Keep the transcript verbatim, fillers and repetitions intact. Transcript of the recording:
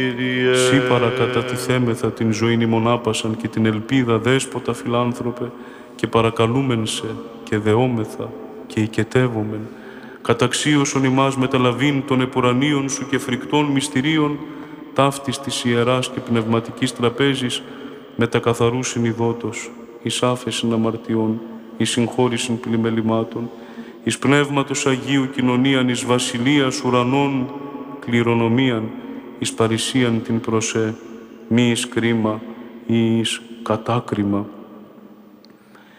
Σύ παρακατατιθέμεθα την ζωήν ημονάπασαν και την ελπίδα δέσποτα φιλάνθρωπε και παρακαλούμεν σε και δεόμεθα και οικετεύομεν καταξίωσον ημάς μεταλαβήν των επουρανίων σου και φρικτών μυστηρίων ταύτης της ιεράς και πνευματικής τραπέζης με τα καθαρού συνειδότος εις άφεσιν αμαρτιών, εις συγχώρησιν πλημελημάτων, εις πνεύματος Αγίου κοινωνίαν, εις βασιλείας ουρανών κληρονομίαν, εις παρησίαν την προσέ, μη εις κρίμα ή εις κατάκριμα.